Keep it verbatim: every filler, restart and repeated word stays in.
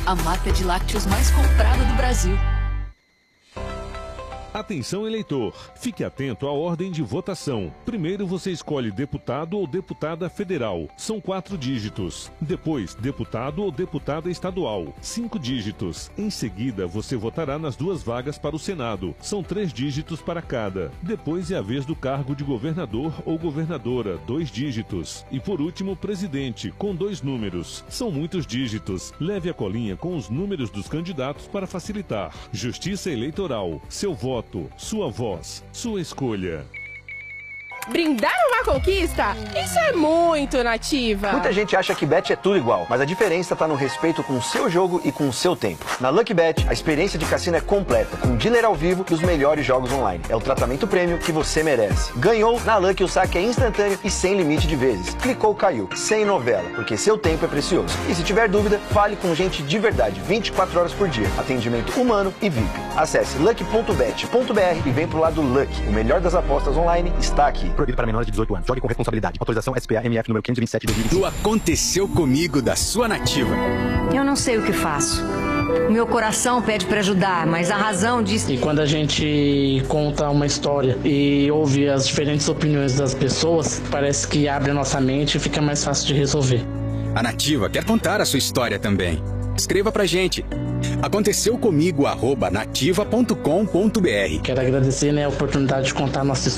a marca de lácteos mais comprada do Brasil. Atenção, eleitor. Fique atento à ordem de votação. Primeiro você escolhe deputado ou deputada federal. São quatro dígitos. Depois, deputado ou deputada estadual. Cinco dígitos. Em seguida, você votará nas duas vagas para o Senado. São três dígitos para cada. Depois é a vez do cargo de governador ou governadora. Dois dígitos. E por último, presidente, com dois números. São muitos dígitos. Leve a colinha com os números dos candidatos para facilitar. Justiça Eleitoral. Seu voto. Sua voz, sua escolha. Brindar uma conquista? Isso é muito Nativa. Muita gente acha que bet é tudo igual, mas a diferença está no respeito com o seu jogo e com o seu tempo. Na Lucky Bet, a experiência de cassino é completa, com dealer ao vivo e os melhores jogos online. É o tratamento prêmio que você merece. Ganhou? Na Lucky o saque é instantâneo e sem limite de vezes. Clicou, caiu. Sem novela, porque seu tempo é precioso. E se tiver dúvida, fale com gente de verdade, vinte e quatro horas por dia. Atendimento humano e V I P. Acesse lucky ponto bet ponto br e vem pro lado Lucky. O melhor das apostas online está aqui. Proibido para menores de dezoito anos. Jogue com responsabilidade. Autorização S P A M F número quinhentos e vinte e sete de dois mil e vinte. Do Aconteceu Comigo da sua Nativa. Eu não sei o que faço. O meu coração pede para ajudar, mas a razão diz... E quando a gente conta uma história e ouve as diferentes opiniões das pessoas, parece que abre a nossa mente e fica mais fácil de resolver. A Nativa quer contar a sua história também. Escreva pra gente. Aconteceu comigo, arroba nativa ponto com ponto br. Quero agradecer, né, a oportunidade de contar a nossa história.